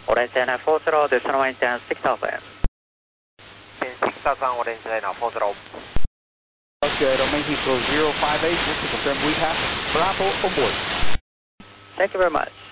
Orange China 40, descend wind channel 6000. 6000, Orange China 40. Okay, domain Heathrow 058, just to confirm we have Bravo on board. Thank you very much.